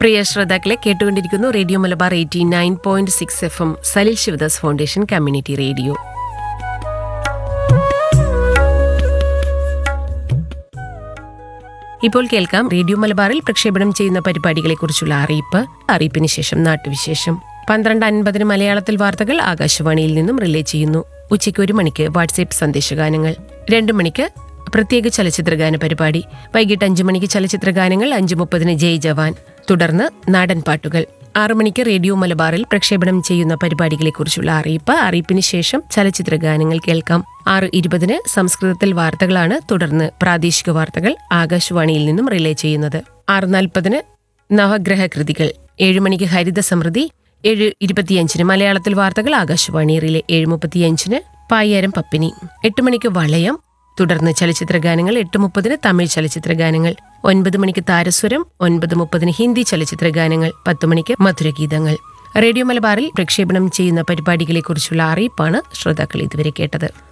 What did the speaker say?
പ്രിയ ശ്രോതാക്കളെ, കേട്ടുകൊണ്ടിരിക്കുന്നു radio Malabar 89.6 FM Salil Sivadas foundation community radio. ഇപ്പോൾ കേൾക്കാം റേഡിയോ മലബാറിൽ പ്രക്ഷേപണം ചെയ്യുന്ന പരിപാടികളെക്കുറിച്ചുള്ള അറിയിപ്പിന് ശേഷം നാട്ടുവിശേഷം. 12:50 മലയാളത്തിൽ വാർത്തകൾ ആകാശവാണിയിൽ നിന്നും റിലേ ചെയ്യുന്നു. ഉച്ചയ്ക്ക് 1 മണിക്ക് വാട്സ്ആപ്പ് സന്ദേശഗാനങ്ങൾ. 2 മണിക്ക് പ്രത്യേക ചലച്ചിത്രഗാന പരിപാടി. വൈകിട്ട് 5 മണിക്ക് ചലച്ചിത്രഗാനങ്ങൾ. 5:30 ജയ് ജവാൻ. തുടർന്ന് നാടൻ പാട്ടുകൾ. 6 മണിക്ക് റേഡിയോ മലബാറിൽ പ്രക്ഷേപണം ചെയ്യുന്ന പരിപാടികളെക്കുറിച്ചുള്ള അറിയിപ്പിന് ശേഷം ചലച്ചിത്രഗാനങ്ങൾ കേൾക്കാം. 6:20 സംസ്കൃതത്തിൽ വാർത്തകളാണ്. തുടർന്ന് പ്രാദേശിക വാർത്തകൾ ആകാശവാണിയിൽ നിന്നും റിലേ ചെയ്യുന്നത്. 6:40 നവഗ്രഹ കൃതികൾ. 7 മണിക്ക് ഹരിത സമൃദ്ധി. 7:25 മലയാളത്തിൽ വാർത്തകൾ ആകാശവാണി റിലേ. 7:35 പായ്യാരം പപ്പിനി. 8 മണിക്ക് വളയം. തുടർന്ന് ചലച്ചിത്രഗാനങ്ങൾ. 8:30 തമിഴ് ചലച്ചിത്രഗാനങ്ങൾ. 9 മണിക്ക് താരസ്വരം. 9:30 ഹിന്ദി ചലച്ചിത്രഗാനങ്ങൾ. 10 മണിക്ക് മധുരഗീതങ്ങൾ. റേഡിയോ മലബാറിൽ പ്രക്ഷേപണം ചെയ്യുന്ന പരിപാടികളെക്കുറിച്ചുള്ള അറിയിപ്പാണ് ശ്രോതാക്കൾ ഇതുവരെ കേട്ടത്.